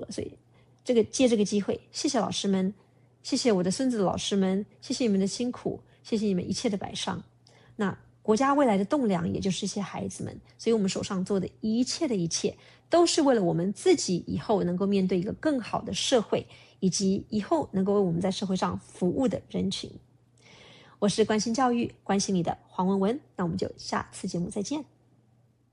所以借这个机会，谢谢老师们，谢谢我的孙子的老师们，谢谢你们的辛苦，谢谢你们一切的摆上。那国家未来的栋梁也就是这些孩子们，所以我们手上做的一切的一切，都是为了我们自己以后能够面对一个更好的社会，以及以后能够为我们在社会上服务的人群。我是关心教育，关心你的黄文文，那我们就下次节目再见。